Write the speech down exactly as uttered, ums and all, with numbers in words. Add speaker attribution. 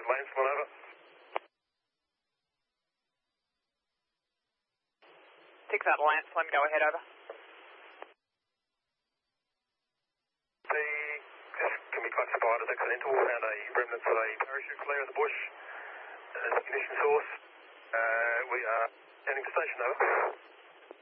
Speaker 1: Lance, one over.
Speaker 2: Six out Lance, one, go ahead, over.
Speaker 1: The, can be classified as accidental, found a remnants of a parachute flare in the bush as ignition source. Uh, we are ending station, over.